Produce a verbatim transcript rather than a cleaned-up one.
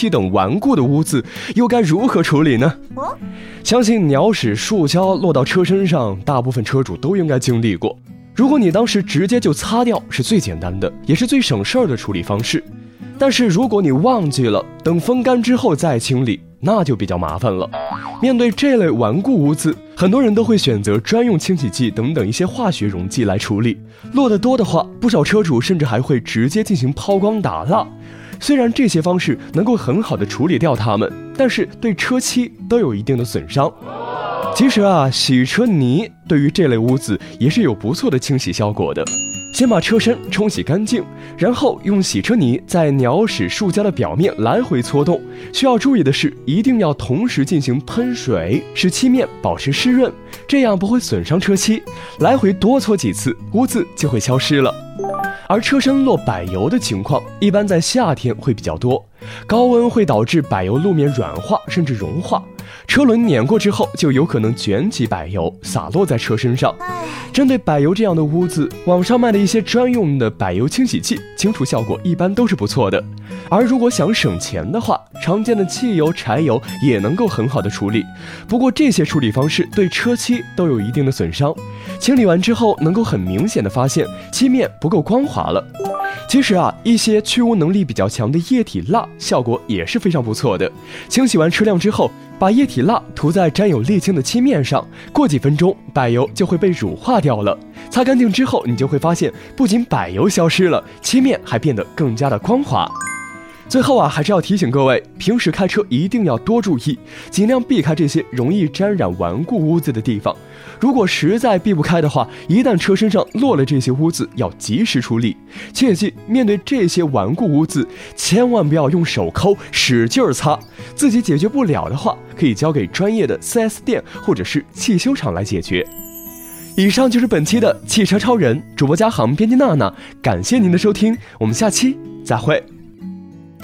漆等顽固的污渍，又该如何处理呢？相信鸟屎、塑胶落到车身上，大部分车主都应该经历过。如果你当时直接就擦掉，是最简单的，也是最省事儿的处理方式。但是如果你忘记了，等风干之后再清理，那就比较麻烦了。面对这类顽固污渍，很多人都会选择专用清洗剂等等一些化学溶剂来处理。落得多的话，不少车主甚至还会直接进行抛光打蜡。虽然这些方式能够很好的处理掉它们，但是对车漆都有一定的损伤。其实啊，洗车泥对于这类污渍也是有不错的清洗效果的。先把车身冲洗干净，然后用洗车泥在鸟屎、塑胶的表面来回搓动。需要注意的是，一定要同时进行喷水，使漆面保持湿润，这样不会损伤车漆。来回多搓几次，污渍就会消失了。而车身落柏油的情况，一般在夏天会比较多，高温会导致柏油路面软化甚至融化，车轮碾过之后就有可能卷起柏油洒落在车身上。针对柏油这样的污渍，网上卖的一些专用的柏油清洗剂，清除效果一般都是不错的。而如果想省钱的话，常见的汽油、柴油也能够很好的处理。不过这些处理方式对车漆都有一定的损伤，清理完之后能够很明显的发现漆面不够光滑了。其实啊，一些去污能力比较强的液体蜡效果也是非常不错的。清洗完车辆之后，把液体蜡涂在沾有沥青的漆面上，过几分钟柏油就会被乳化掉了。擦干净之后，你就会发现不仅柏油消失了，漆面还变得更加的光滑。最后啊，还是要提醒各位，平时开车一定要多注意，尽量避开这些容易沾染顽固污渍的地方。如果实在避不开的话，一旦车身上落了这些污渍，要及时处理。切记，面对这些顽固污渍，千万不要用手抠使劲儿擦，自己解决不了的话，可以交给专业的 四 S 店或者是汽修厂来解决。以上就是本期的汽车超人，主播嘉航，编辑娜娜，感谢您的收听，我们下期再会。